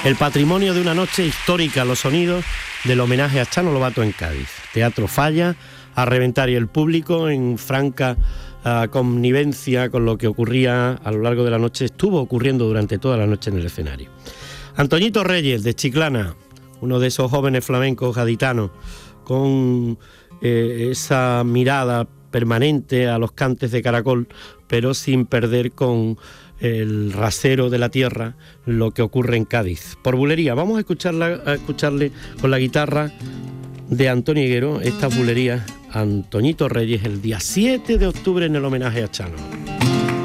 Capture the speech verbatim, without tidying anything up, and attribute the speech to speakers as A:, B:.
A: El patrimonio de una noche histórica, los sonidos del homenaje a Chano Lobato en Cádiz. Teatro Falla, a reventar, y el público en franca uh, connivencia con lo que ocurría a lo largo de la noche, estuvo ocurriendo durante toda la noche en el escenario. Antoñito Reyes, de Chiclana, uno de esos jóvenes flamencos gaditanos, con eh, esa mirada permanente a los cantes de caracol, pero sin perder con el rasero de la tierra lo que ocurre en Cádiz. Por bulería, vamos a, escucharla, a escucharle con la guitarra de Antonio Higuero estas bulerías, Antoñito Reyes, el día siete de octubre en el homenaje a Chano.